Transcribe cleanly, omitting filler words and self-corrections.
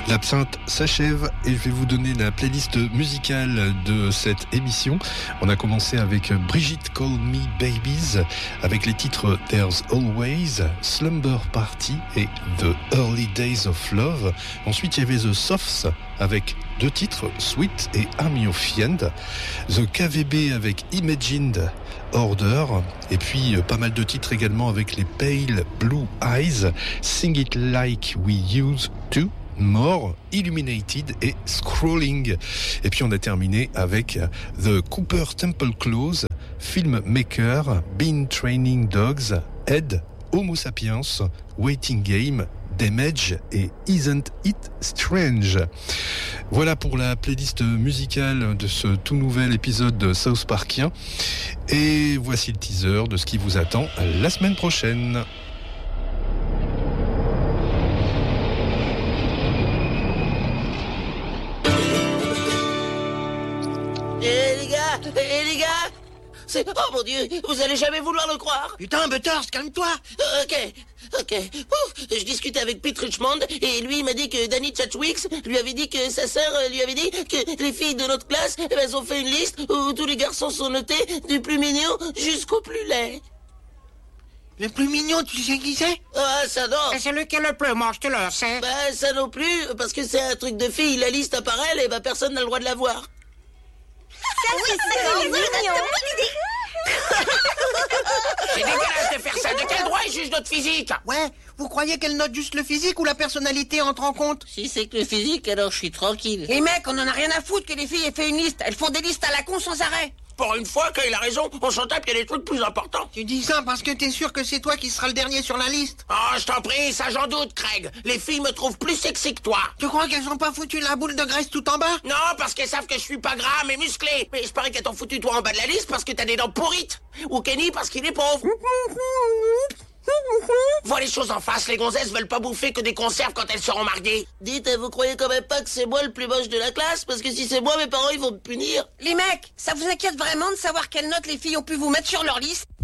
L'absinthe s'achève et je vais vous donner la playlist musicale de cette émission. On a commencé avec Brigitte Call Me Babies, avec les titres There's Always, Slumber Party et The Early Days of Love. Ensuite, il y avait The Softs avec 2 titres, Sweet et Army of Fiend. The KVB avec Imagined Order. Et puis, pas mal de titres également avec les Pale Blue Eyes, Sing It Like We Used To, More, Illuminated et Scrolling. Et puis on a terminé avec The Cooper Temple Close, Filmmaker, Been Training Dogs, Ed, Homo Sapiens, Waiting Game, Damage et Isn't It Strange. Voilà pour la playlist musicale de ce tout nouvel épisode de South Parkien. Et voici le teaser de ce qui vous attend la semaine prochaine. Les gars, c'est... Oh mon Dieu, vous allez jamais vouloir le croire. Putain, Butters, calme-toi. Ok. Ouf, je discutais avec Pete Richmond et lui il m'a dit que Danny Chadwick lui avait dit que sa sœur lui avait dit que les filles de notre classe, elles ont fait une liste où tous les garçons sont notés du plus mignon jusqu'au plus laid. Le plus mignon, tu sais qui c'est? Ah, ça non. C'est lequel le plus moche, tu le sais. Bah, ça non plus, parce que c'est un truc de fille, la liste apparaît et bah personne n'a le droit de la voir. C'est mignon. C'est dégueulasse de faire ça. De quel droit il juge notre physique? Ouais, vous croyez qu'elle note juste le physique ou la personnalité entre en compte? Si c'est que le physique, alors je suis tranquille. Les mecs, on en a rien à foutre que les filles aient fait une liste. Elles font des listes à la con sans arrêt. Pour une fois, quand il a raison, on s'en tape, il y a des trucs plus importants. Tu dis ça parce que t'es sûr que c'est toi qui seras le dernier sur la liste? Oh, je t'en prie, ça j'en doute, Craig. Les filles me trouvent plus sexy que toi. Tu crois qu'elles ont pas foutu la boule de graisse tout en bas? Non, parce qu'elles savent que je suis pas gras, mais musclé. Mais je parie qu'elles t'ont foutu toi en bas de la liste parce que t'as des dents pourrites. Ou Kenny parce qu'il est pauvre. Vois les choses en face, les gonzesses veulent pas bouffer que des conserves quand elles seront mariées. Dites, vous croyez quand même pas que c'est moi le plus moche de la classe? Parce que si c'est moi, mes parents ils vont me punir. Les mecs, ça vous inquiète vraiment de savoir quelles notes les filles ont pu vous mettre sur leur liste?